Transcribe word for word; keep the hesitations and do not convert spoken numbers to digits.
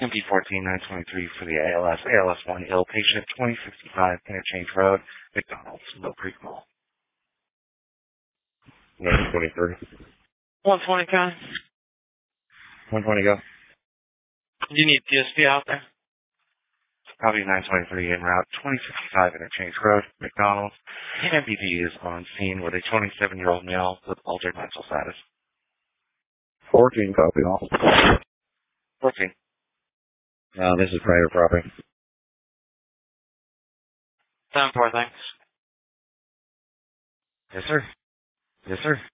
M P fourteen nine twenty-three for the A L S. A L S one ill patient, twenty fifty-five Interchange Road, McDonald's, Mill Creek Mall. nine twenty-three. one twenty, Con. one twenty go. Do you need P S P out there? Copy nine twenty-three en route, twenty fifty-five Interchange Road, McDonald's. M P D is on scene with a twenty-seven-year-old male with altered mental status. fourteen copy all. fourteen. Uh, this is private property. seven four, thanks. Yes, sir. Yes, sir.